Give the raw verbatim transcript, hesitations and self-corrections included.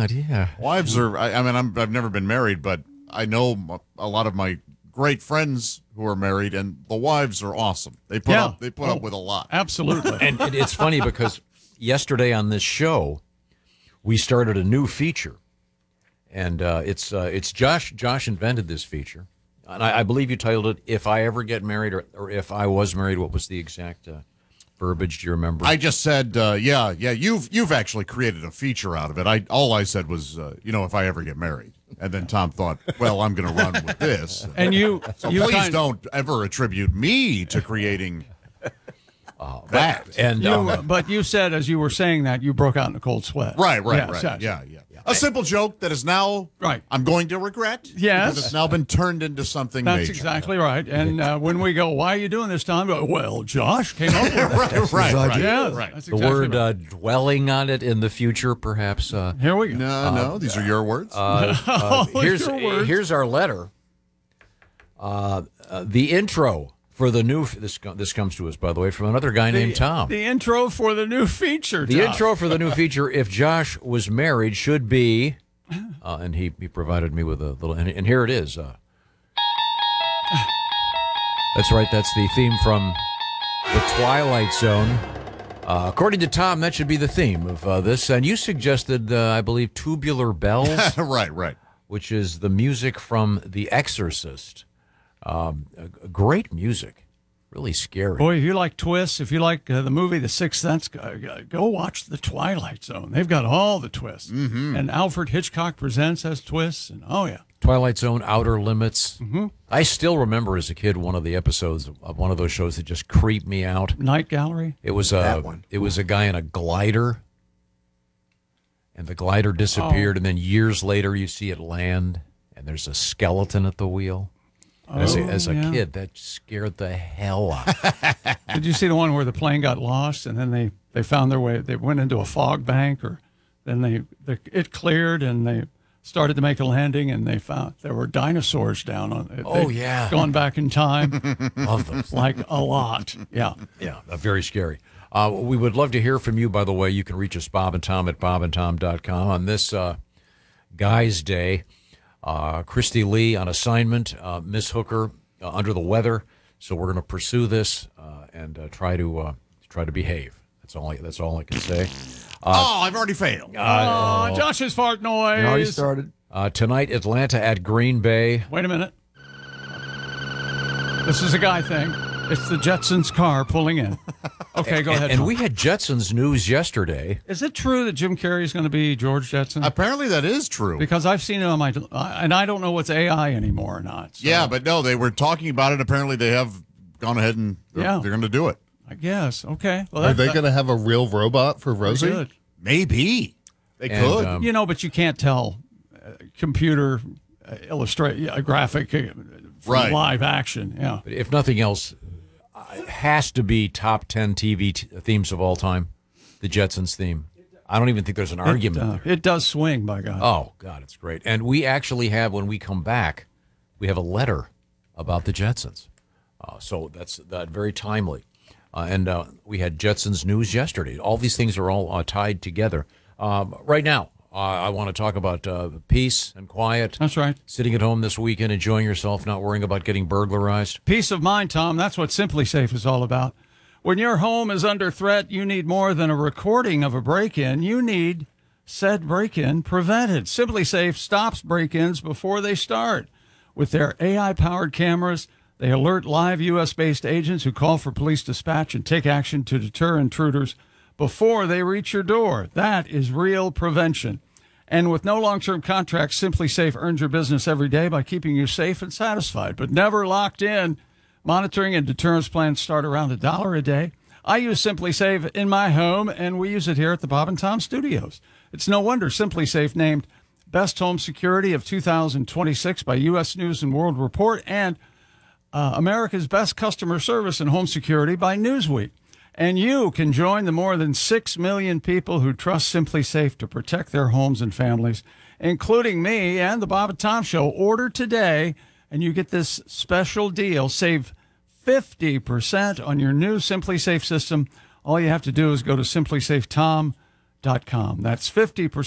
idea. Wives are, I, I mean, I'm, I've never been married, but I know a lot of my great friends who are married, and the wives are awesome. They put Yeah. up, they put Oh, up with a lot. Absolutely. And it, it's funny because yesterday on this show, we started a new feature, and uh, it's uh, it's Josh. Josh invented this feature, and I, I believe you titled it "If I Ever Get Married" or, or "If I Was Married." What was the exact uh, verbiage? Do you remember? I just said, uh, yeah, yeah. You've you've actually created a feature out of it. I all I said was, uh, you know, if I ever get married, and then Tom thought, well, I'm going to run with this. And you, So you please kind- don't ever attribute me to creating uh, that. and You, um, but you said as you were saying that you broke out in a cold sweat. Right, right, Yes, right. yes. Yeah, yeah. A simple joke that is now, Right. I'm going to regret. Yes. Because it's now been turned into something That's major. exactly right. And uh, when we go, why are you doing this, Tom? Well, Josh came up with it. right, right, right. Yes, right. that's the exactly word right. uh, dwelling on it in the future, perhaps. Uh, Here we go. No, no, these are your words. uh, uh, Oh, here's your words. here's our letter. Uh, uh, the intro for the new. This co- this comes to us, by the way, from another guy named Tom. The intro for the new feature. The Josh. intro for the new feature, If Josh Was Married, should be, uh, and he, he provided me with a little, and, and here it is. Uh, that's right, that's the theme from The Twilight Zone. Uh, according to Tom, that should be the theme of uh, this. And you suggested, uh, I believe, Tubular Bells, right, right. which is the music from The Exorcist. Um, a, a great music. Really scary. Boy, if you like twists, if you like uh, the movie The Sixth Sense, go, go watch The Twilight Zone. They've got all the twists. Mm-hmm. And Alfred Hitchcock Presents has twists. And oh, yeah. Twilight Zone, Outer Limits. Mm-hmm. I still remember as a kid one of the episodes of one of those shows that just creeped me out. Night Gallery. It was a That one. it was a guy in a glider, and the glider disappeared, Oh. and then years later you see it land, and there's a skeleton at the wheel. And as a, Oh, as a yeah. kid, that scared the hell out. Did you see the one where the plane got lost and then they, they found their way? They went into a fog bank, or then they the, it cleared and they started to make a landing and they found there were dinosaurs down on it. Oh, They'd yeah. gone back in time, Love those. like a lot. Yeah. Yeah, uh, very scary. Uh, we would love to hear from you, by the way. You can reach us, Bob and Tom, at bob and tom dot com. On this uh, Guy's Day, uh, Christy Lee on assignment, uh, Miss Hooker uh, under the weather. So we're going to pursue this uh, and uh, try to uh, try to behave. That's all I, that's all I can say. oh, I've already failed. Oh, Josh's fart noise. already started. Uh, tonight, Atlanta at Green Bay. Wait a minute. This is a guy thing. It's the Jetsons car pulling in. Okay, go and, ahead. And Tom. we had Jetsons news yesterday. Is it true that Jim Carrey is going to be George Jetson? Apparently that is true. Because I've seen it on my, and I don't know what's A I anymore or not. So yeah, but no, they were talking about it. Apparently they have gone ahead and they're, Yeah. they're going to do it. I guess. Okay. Well, Are that, they that- going to have a real robot for Rosie? good. Maybe. They And, could. um, You know, but you can't tell uh, computer uh, illustrate yeah, graphic uh, from Right. live action. Yeah. But if nothing else, uh, it has to be top ten T V t- themes of all time. The Jetsons theme. I don't even think there's an argument It, uh, there. it does swing, by God. Oh, God, it's great. And we actually have, when we come back, we have a letter about the Jetsons. Uh, so that's that very timely. Uh, and uh, we had Jetsons news yesterday. All these things are all uh, tied together. Um, right now, uh, I want to talk about uh, peace and quiet. That's right. Sitting at home this weekend, enjoying yourself, not worrying about getting burglarized. Peace of mind, Tom. That's what Simply Safe is all about. When your home is under threat, you need more than a recording of a break-in. You need said break-in prevented. Simply Safe stops break-ins before they start. With their A I-powered cameras, they alert live U S-based agents who call for police dispatch and take action to deter intruders before they reach your door. That is real prevention. And with no long-term contracts, Simply Safe earns your business every day by keeping you safe and satisfied, but never locked in. Monitoring and deterrence plans start around a dollar a day. I use Simply Safe in my home, and we use it here at the Bob and Tom Studios. It's no wonder Simply Safe named Best Home Security of two thousand twenty-six by U S News and World Report and uh, America's Best Customer Service in Home Security by Newsweek. And you can join the more than six million people who trust Simply Safe to protect their homes and families, including me and the Bob and Tom Show. Order today, and you get this special deal. Save fifty percent on your new Simply Safe system. All you have to do is go to simply safe tom dot com. That's fifty percent.